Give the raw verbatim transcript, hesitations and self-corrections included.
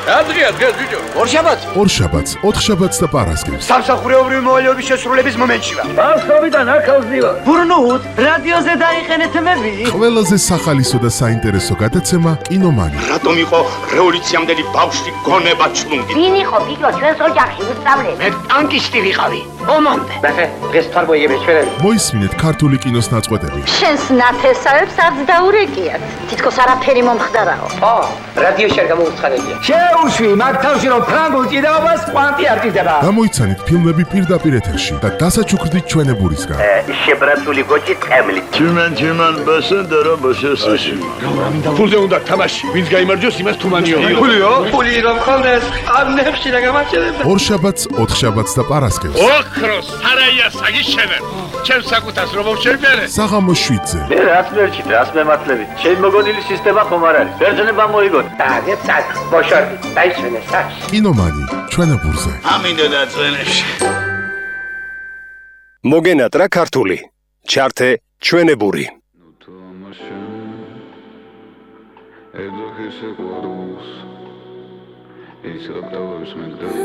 ადრია დღეს ბიჭო. ორშაბათს? ორშაბათს, ოთხშაბათს და პარასკევს. სამსახურეობრივი მოვალეობის შესრულების მომენტში ვარ. ბავშვობიდან აქავს ვივარ. ბურნუთ, რადიოზე დაიყენეთ მები. ყველაზე სახალისო და საინტერესო გადაცემა კინომანი. რატომ იყო რევოლუციამდელი ბავშვი გონება ჩლუნგი? ვინ იყო ბიჭო ჩვენს ოჯახში უსწავლე? მე ტანკისტი ვიყავი. ომამდე. ბახე, დღეს თვარ მოიგებს ჩვენები. მოისმინეთ ქართული კინოს ნაწყვეტები. შენს ნათესავებს არც დაურეკიათ. თითქოს არაფერი მომხდარაო. ო, რადიოში არ გამოუცხადებია. შეუშვი მაგ თავში რომ ფრანგულ ჭიდაობას კვანტი არ ჭირდება. გამოიცანით ფილმები პირდაპირ ეთერში და დასაჩუქრდით ჩვენებურისგან. შებრაცული გოჭი წემლით. Tümen tümen basın dara basıyorsun. ფულზე უნდა თამაში. ვინც გაიმარჯვოს, იმას თუმანიო. ფულიო? ფული რომ ხონდეს, ამნებში და გამაჩერებ. ორშაბათს, ოთხშაბათს და პარასკევს. ოქროს სარაია საგიშენებ. ჩემს საკუთას რომ მოვშერბერე. საღამოს შვიდზე. Ne rahat verçit, rahat mematlevi. Şey mogodili sistema komarali. Berzene moigot. დაგე წაკ, ბოშორდი, დაიჩვენე სახში. კინომანი, ჩვენებურზე. ამინდა დაწვენებში. მოგენატრა ქართული. ჩართე ჩვენებური. Εδώ και σε κορούς, είσαι απ' τα